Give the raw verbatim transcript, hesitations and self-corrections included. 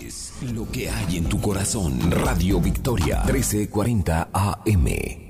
Es lo que hay en tu corazón. Radio Victoria, trece cuarenta A M.